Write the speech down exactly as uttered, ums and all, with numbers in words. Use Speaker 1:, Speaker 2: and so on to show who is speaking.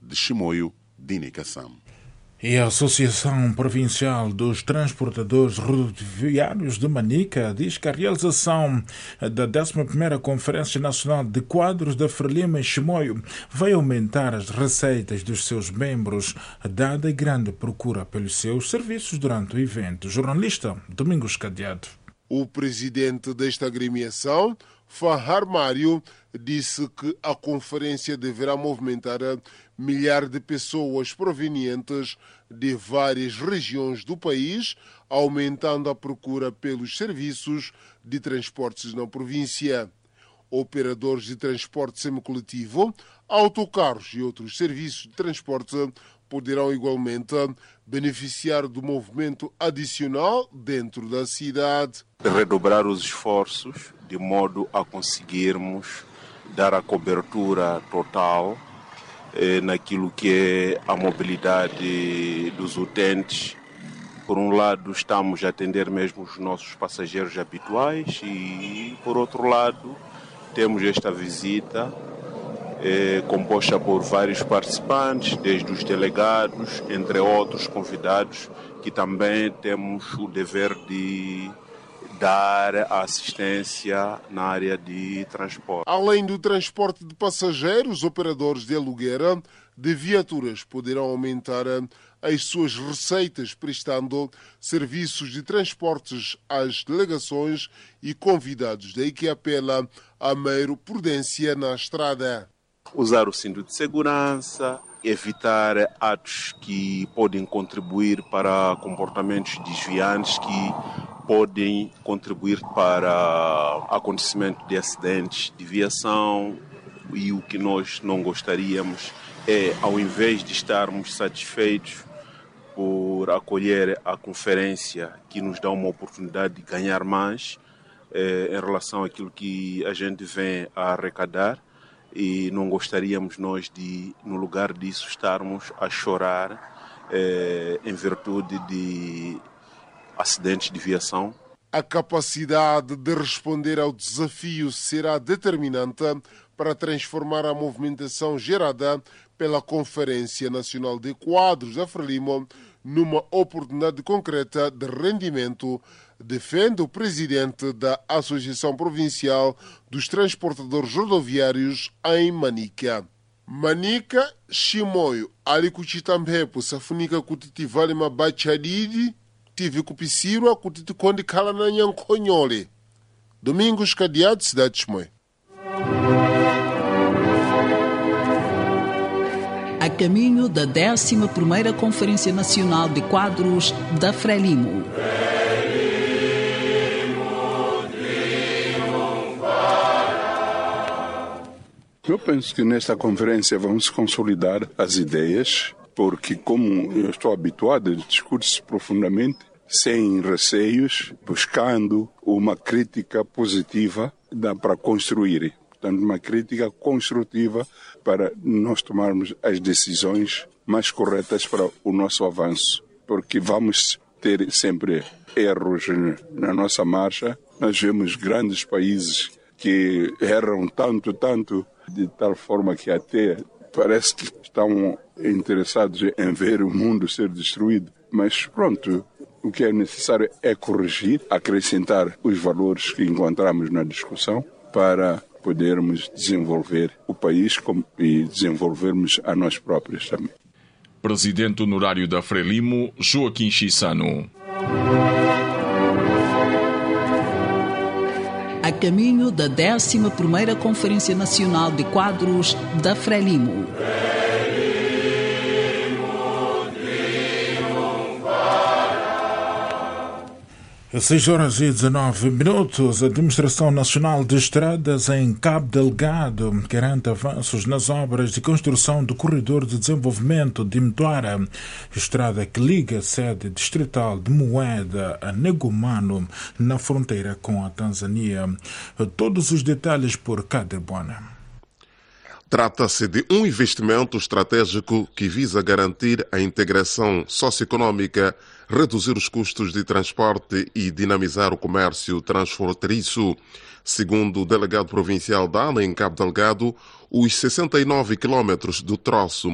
Speaker 1: de Chimoio, Dini Kassam.
Speaker 2: E a Associação Provincial dos Transportadores Rodoviários de Manica diz que a realização da décima primeira Conferência Nacional de Quadros da Frelimo em Chimoio vai aumentar as receitas dos seus membros, dada a grande procura pelos seus serviços durante o evento. Jornalista Domingos Cadeado.
Speaker 3: O presidente desta agremiação, Fahar Mário, disse que a conferência deverá movimentar milhares de pessoas provenientes de várias regiões do país, aumentando a procura pelos serviços de transportes na província. Operadores de transporte semicoletivo, autocarros e outros serviços de transporte poderão igualmente beneficiar do movimento adicional dentro da cidade.
Speaker 4: Redobrar os esforços de modo a conseguirmos dar a cobertura total eh, naquilo que é a mobilidade dos utentes. Por um lado, estamos a atender mesmo os nossos passageiros habituais e, por outro lado, temos esta visita eh, composta por vários participantes, desde os delegados, entre outros convidados, que também temos o dever de dar assistência na área de transporte.
Speaker 3: Além do transporte de passageiros, operadores de aluguer de viaturas poderão aumentar as suas receitas prestando serviços de transportes às delegações e convidados. Daí que apela a maior prudência na estrada.
Speaker 4: Usar o cinto de segurança, evitar atos que podem contribuir para comportamentos desviantes que podem contribuir para acontecimento de acidentes de viação, e o que nós não gostaríamos é, ao invés de estarmos satisfeitos por acolher a conferência que nos dá uma oportunidade de ganhar mais eh, em relação àquilo que a gente vem a arrecadar, e não gostaríamos nós de, no lugar disso, estarmos a chorar eh, em virtude de acidentes de viação.
Speaker 3: A capacidade de responder ao desafio será determinante para transformar a movimentação gerada pela Conferência Nacional de Quadros da Frelimo numa oportunidade concreta de rendimento, defende o presidente da Associação Provincial dos Transportadores Rodoviários em Manica. Manica, Chimoio, ali kuchitambepo, safunika kutiti valima bachadidi, tive kupisirwa kutiti kondi kala na nyankhonyole. Domingos Cadeado, cidade de Chimoio.
Speaker 5: A caminho da décima primeira Conferência Nacional de Quadros da Frelimo.
Speaker 6: Eu penso que nesta conferência vamos consolidar as ideias, porque como eu estou habituado a discutir profundamente, sem receios, buscando uma crítica positiva, dá para construir. Portanto, uma crítica construtiva para nós tomarmos as decisões mais corretas para o nosso avanço, porque vamos ter sempre erros na nossa marcha. Nós vemos grandes países que erram tanto, tanto, de tal forma que até parece que estão interessados em ver o mundo ser destruído. Mas pronto, o que é necessário é corrigir, acrescentar os valores que encontramos na discussão para podermos desenvolver o país e desenvolvermos a nós próprios também.
Speaker 7: Presidente honorário da Frelimo, Joaquim Chissano.
Speaker 5: A caminho da décima primeira Conferência Nacional de Quadros da Frelimo.
Speaker 2: Às seis horas e dezenove minutos, a Administração Nacional de Estradas em Cabo Delgado garante avanços nas obras de construção do corredor de desenvolvimento de Mtwara, estrada que liga a sede distrital de Moeda a Negomano, na fronteira com a Tanzânia. Todos os detalhes por Kader Bona.
Speaker 1: Trata-se de um investimento estratégico que visa garantir a integração socioeconômica, reduzir os custos de transporte e dinamizar o comércio transfronteiriço. Segundo o delegado provincial da ANA em Cabo Delgado, os sessenta e nove quilómetros do troço